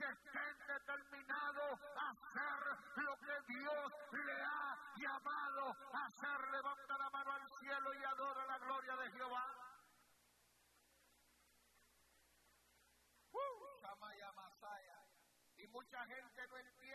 que estén determinados a hacer lo que Dios le ha llamado a hacer. Levanta la mano al cielo y adora la gloria de Jehová. Y mucha gente no entiende